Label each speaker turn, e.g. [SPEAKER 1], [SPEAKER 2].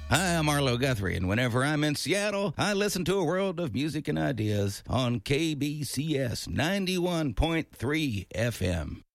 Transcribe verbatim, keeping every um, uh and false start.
[SPEAKER 1] Hi, I'm Arlo Guthrie, and whenever I'm in Seattle, I listen to a world of music and ideas on K B C S ninety-one point three F M.